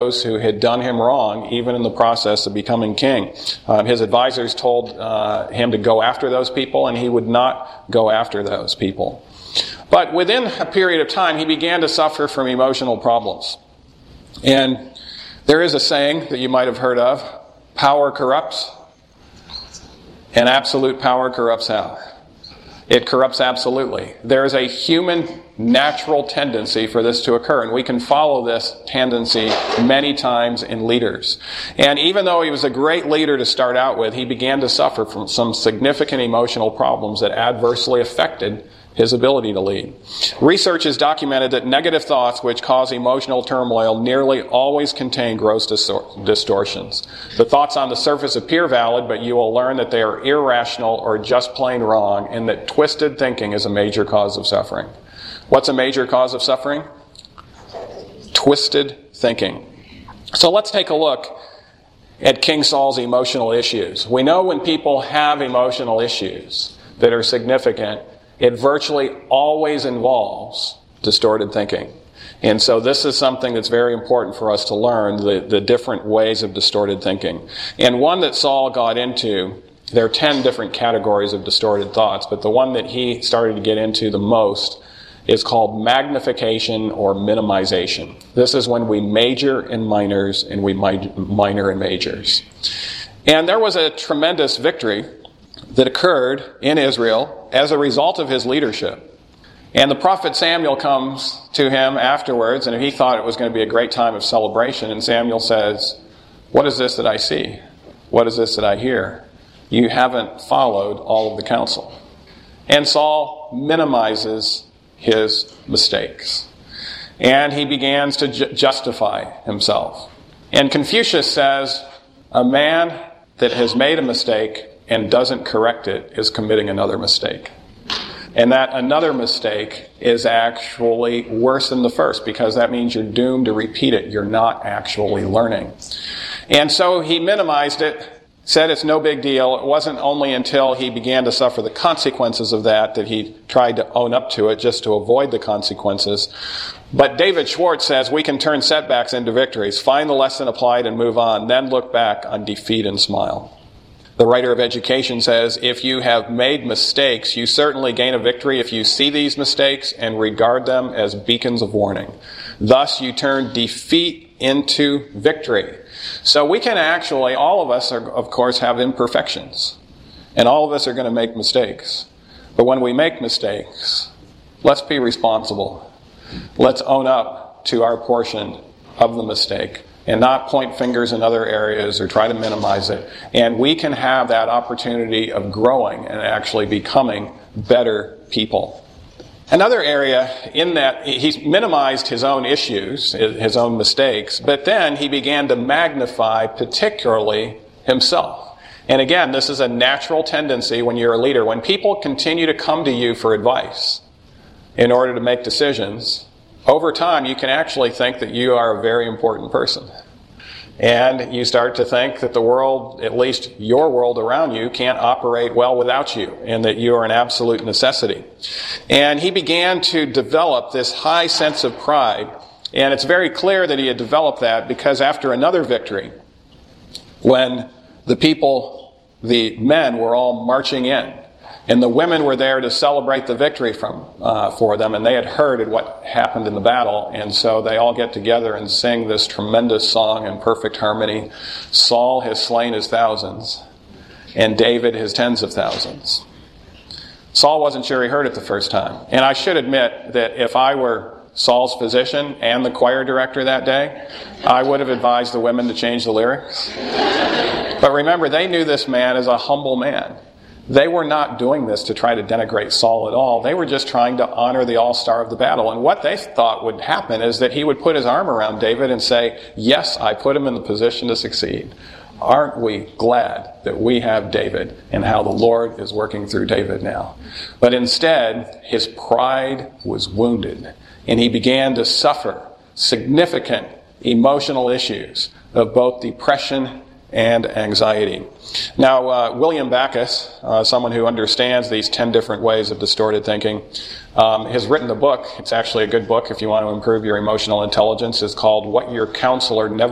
those who had done him wrong, even in the process of becoming king. His advisors told him to go after those people, and he would not go after those people. But within a period of time, he began to suffer from emotional problems. And there is a saying that you might have heard of: power corrupts, and absolute power corrupts how? It corrupts absolutely. There is a human natural tendency for this to occur, and we can follow this tendency many times in leaders. And even though he was a great leader to start out with, he began to suffer from some significant emotional problems that adversely affected his ability to lead. Research has documented that negative thoughts which cause emotional turmoil nearly always contain gross distortions. The thoughts on the surface appear valid, but you will learn that they are irrational or just plain wrong, and that twisted thinking is a major cause of suffering. What's a major cause of suffering? Twisted thinking. So let's take a look at King Saul's emotional issues. We know when people have emotional issues that are significant, it virtually always involves distorted thinking. And so this is something that's very important for us to learn, the different ways of distorted thinking. And one that Saul got into, there are 10 different categories of distorted thoughts, but the one that he started to get into the most is called magnification or minimization. This is when we major in minors and we minor in majors. And there was a tremendous victory that occurred in Israel as a result of his leadership. And the prophet Samuel comes to him afterwards, and he thought it was going to be a great time of celebration. And Samuel says, "What is this that I see? What is this that I hear? You haven't followed all of the counsel." And Saul minimizes his mistakes. And he begins to justify himself. And Confucius says, a man that has made a mistake and doesn't correct it is committing another mistake. And that another mistake is actually worse than the first, because that means you're doomed to repeat it. You're not actually learning. And so he minimized it, said it's no big deal. It wasn't only until he began to suffer the consequences of that he tried to own up to it just to avoid the consequences. But David Schwartz says we can turn setbacks into victories, find the lesson applied and move on, then look back on defeat and smile. The writer of Education says, if you have made mistakes, you certainly gain a victory if you see these mistakes and regard them as beacons of warning. Thus, you turn defeat into victory. So we can actually, all of us, of course, have imperfections. And all of us are going to make mistakes. But when we make mistakes, let's be responsible. Let's own up to our portion of the mistake and not point fingers in other areas or try to minimize it. And we can have that opportunity of growing and actually becoming better people. Another area in that, he's minimized his own issues, his own mistakes, but then he began to magnify particularly himself. And again, this is a natural tendency when you're a leader. When people continue to come to you for advice in order to make decisions, over time, you can actually think that you are a very important person. And you start to think that the world, at least your world around you, can't operate well without you, and that you are an absolute necessity. And he began to develop this high sense of pride. And it's very clear that he had developed that because after another victory, when the men were all marching in, and the women were there to celebrate the victory for them, and they had heard what happened in the battle, and so they all get together and sing this tremendous song in perfect harmony. Saul has slain his thousands, and David his tens of thousands. Saul wasn't sure he heard it the first time. And I should admit that if I were Saul's physician and the choir director that day, I would have advised the women to change the lyrics. But remember, they knew this man as a humble man. They were not doing this to try to denigrate Saul at all. They were just trying to honor the all-star of the battle. And what they thought would happen is that he would put his arm around David and say, yes, I put him in the position to succeed. Aren't we glad that we have David and how the Lord is working through David now? But instead, his pride was wounded, and he began to suffer significant emotional issues of both depression and anxiety. Now, William Backus, someone who understands these 10 different ways of distorted thinking, has written a book. It's actually a good book if you want to improve your emotional intelligence. It's called What Your Counselor Never